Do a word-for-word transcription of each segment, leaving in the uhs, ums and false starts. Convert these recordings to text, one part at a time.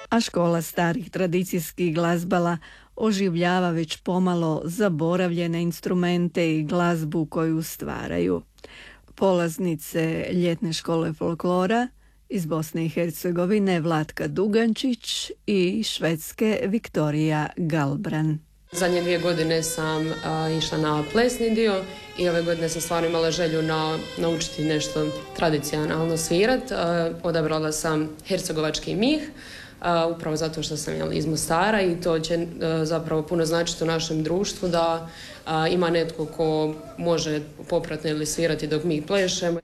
a škola starih tradicijskih glazbala oživljava već pomalo zaboravljene instrumente i glazbu koju stvaraju. Polaznice ljetne škole folklora iz Bosne i Hercegovine Vlatka Dugančić i Švedske Viktorija Galbran. Zadnje dvije godine sam a, išla na plesni dio i ove godine sam stvarno imala želju na, naučiti nešto tradicionalno svirat. A, odabrala sam hercegovački mih, a, upravo zato što sam jel, iz Mostara i to će a, zapravo puno značiti u našem društvu da a, ima netko ko može popratno ili svirati dok mi plešemo.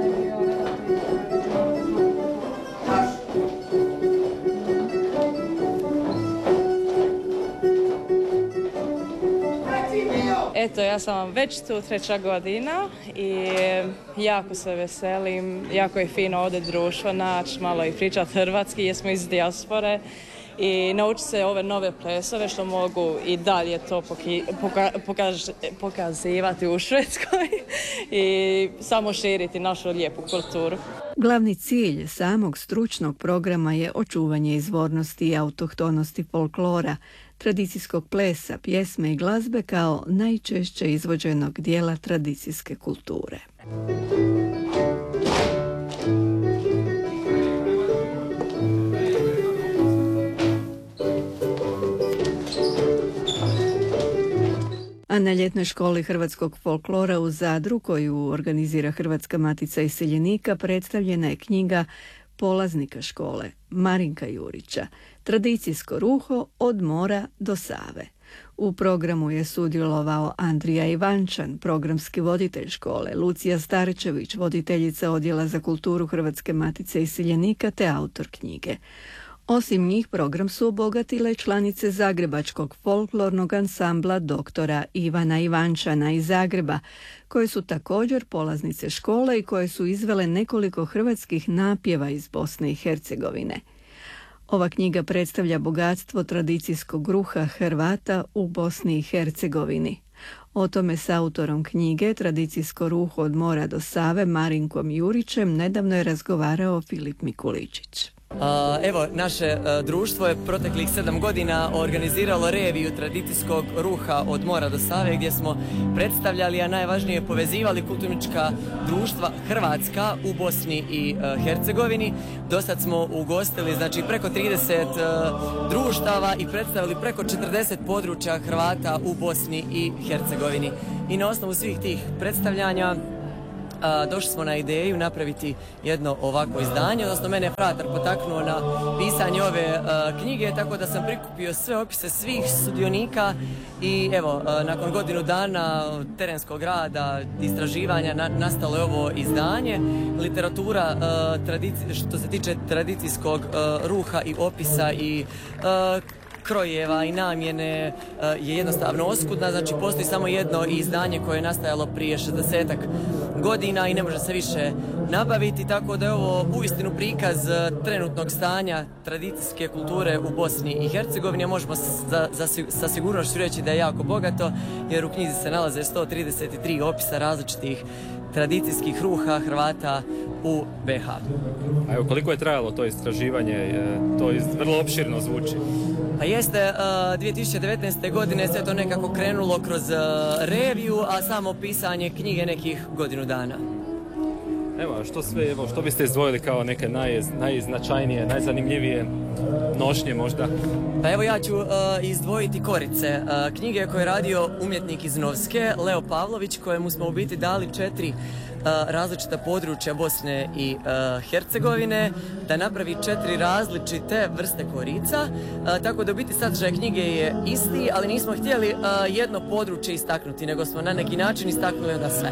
Eto, ja sam vam već tu treća godina i jako se veselim, jako je fino ovdje društvo naći, malo i pričati hrvatski jer smo iz dijaspore i naučiti se ove nove plesove što mogu i dalje to poki, poka, pokaž, pokazivati u Švedskoj i samo širiti našu lijepu kulturu. Glavni cilj samog stručnog programa je očuvanje izvornosti i autohtonosti folklora, tradicijskog plesa, pjesme i glazbe kao najčešće izvođenog dijela tradicijske kulture. A na ljetnoj školi hrvatskog folklora u Zadru, koju organizira Hrvatska matica iseljenika, predstavljena je knjiga polaznika škole Marinka Jurića, Tradicijsko ruho od mora do Save. U programu je sudjelovao Andrija Ivančan, programski voditelj škole, Lucija Starčević, voditeljica odjela za kulturu Hrvatske matice iseljenika te autor knjige. Osim njih, program su obogatile članice Zagrebačkog folklornog ansambla doktora Ivana Ivančana iz Zagreba, koje su također polaznice škole i koje su izvele nekoliko hrvatskih napjeva iz Bosne i Hercegovine. Ova knjiga predstavlja bogatstvo tradicijskog ruha Hrvata u Bosni i Hercegovini. O tome s autorom knjige Tradicijsko ruho od mora do Save Marinkom Jurićem nedavno je razgovarao Filip Mikuličić. Evo, naše društvo je proteklih sedam godina organiziralo reviju tradicijskog ruha od mora do Save gdje smo predstavljali, a najvažnije povezivali kulturnička društva hrvatska u Bosni i Hercegovini. Dosad smo ugostili znači preko trideset društava i predstavili preko četrdeset područja Hrvata u Bosni i Hercegovini. I na osnovu svih tih predstavljanja A, došli smo na ideju napraviti jedno ovakvo izdanje, odnosno mene je fratar potaknuo na pisanje ove a, knjige, tako da sam prikupio sve opise svih sudionika i evo, a, nakon godinu dana terenskog rada, istraživanja, na, nastalo je ovo izdanje. Literatura a, tradici, što se tiče tradicijskog a, ruha i opisa i a, krojeva i namjene je jednostavno oskudna, znači postoji samo jedno izdanje koje je nastajalo prije šezdesetak godina i ne može se više nabaviti, tako da je ovo uistinu prikaz trenutnog stanja tradicijske kulture u Bosni i Hercegovini, a možemo za, za, sa sigurnošću reći da je jako bogato, jer u knjizi se nalaze sto trideset tri opisa različitih tradicijskih ruha Hrvata u be ha. A evo, koliko je trajalo to istraživanje? To vrlo opširno zvuči. Pa jeste, dvije tisuće devetnaeste. godine sve to nekako krenulo kroz reviju, a samo pisanje knjige nekih godinu dana. Evo, što sve, evo, što biste izdvojili kao neke naj, najznačajnije, najzanimljivije nošnje možda? Pa evo ja ću uh, izdvojiti Korice, uh, knjige koje je radio umjetnik iz Novske, Leo Pavlović, kojemu smo u biti dali četiri uh, različita područja Bosne i uh, Hercegovine, da napravi četiri različite vrste korica, uh, tako da u biti sadržaj knjige je isti, ali nismo htjeli uh, jedno područje istaknuti, nego smo na neki način istaknuli onda sve.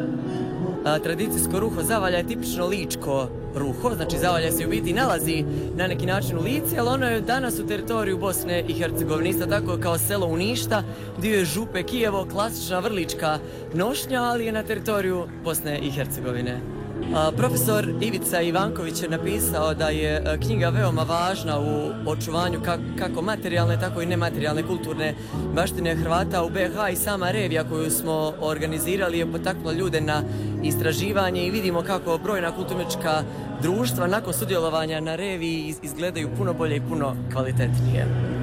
Tradicijsko ruho Zavalja je tipično ličko ruho, znači Zavalja se u biti nalazi na neki način u Lici, ali ono je danas u teritoriju Bosne i Hercegovine, isto tako kao selo Uništa, dio je Župe Kijevo, klasična vrlička nošnja, ali je na teritoriju Bosne i Hercegovine. Profesor Ivica Ivanković je napisao da je knjiga veoma važna u očuvanju kako materijalne, tako i nematerijalne kulturne baštine Hrvata u be ha i sama revija koju smo organizirali je potaknula ljude na istraživanje i vidimo kako brojna kulturnička društva nakon sudjelovanja na reviji izgledaju puno bolje i puno kvalitetnije.